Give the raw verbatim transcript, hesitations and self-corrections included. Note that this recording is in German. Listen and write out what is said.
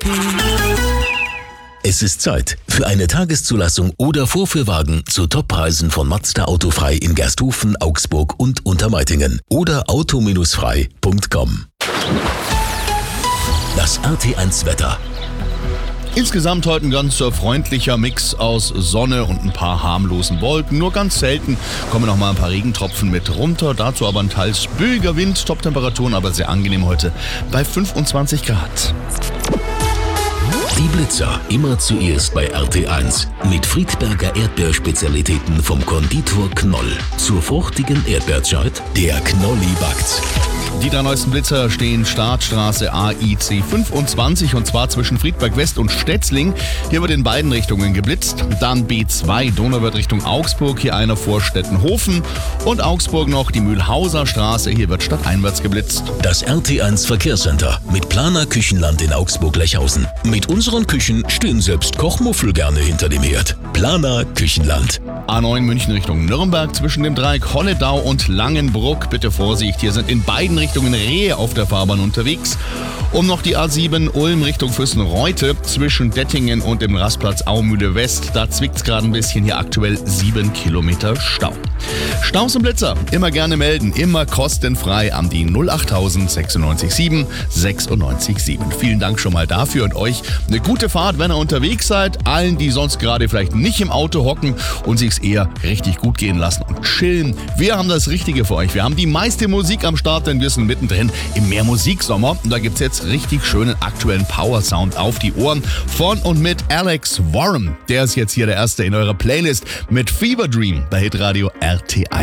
Es ist Zeit für eine Tageszulassung oder Vorführwagen zu Toppreisen von Mazda Autofrei in Gersthofen, Augsburg und Untermeitingen oder auto frei punkt com. Das R T eins Wetter. Insgesamt heute ein ganz freundlicher Mix aus Sonne und ein paar harmlosen Wolken. Nur ganz selten kommen noch mal ein paar Regentropfen mit runter. Dazu aber ein teils böiger Wind, Top-Temperaturen aber sehr angenehm heute bei fünfundzwanzig Grad. Die Blitzer immer zuerst bei R T eins. Mit Friedberger Erdbeerspezialitäten vom Konditor Knoll. Zur fruchtigen Erdbeerzeit, der Knolli backt. Die drei neuesten Blitzer stehen Startstraße A I C fünfundzwanzig und zwar zwischen Friedberg West und Stetzling. Hier wird in beiden Richtungen geblitzt. Dann B zwei Donauwörth Richtung Augsburg, hier einer vor Stettenhofen. Und Augsburg noch die Mühlhauser Straße, hier wird stadteinwärts geblitzt. Das R T eins Verkehrscenter mit Planer Küchenland in Augsburg-Lechhausen. Mit unseren Küchen stehen selbst Kochmuffel gerne hinter dem Herd. Planer Küchenland. A neun München Richtung Nürnberg zwischen dem Dreieck Holledau und Langenbruck. Bitte Vorsicht, hier sind in beiden Richtungen Rehe auf der Fahrbahn unterwegs. Um noch die A sieben Ulm Richtung Fürstenreute zwischen Dettingen und dem Rastplatz Aumühle West. Da zwickt's gerade ein bisschen, hier aktuell sieben Kilometer Stau. Staus und Blitzer immer gerne melden, immer kostenfrei an die null acht null sechsundneunzig sieben sechsundneunzig sieben. Vielen Dank schon mal dafür und euch eine gute Fahrt, wenn ihr unterwegs seid. Allen, die sonst gerade vielleicht nicht im Auto hocken und sich's eher richtig gut gehen lassen und chillen. Wir haben das Richtige für euch. Wir haben die meiste Musik am Start, denn wir sind mittendrin im Mehr Musik-Sommer. Und da gibt's jetzt richtig schönen aktuellen Power-Sound auf die Ohren von und mit Alex Warren. Der ist jetzt hier der Erste in eurer Playlist mit Fever Dream bei Hitradio R T eins.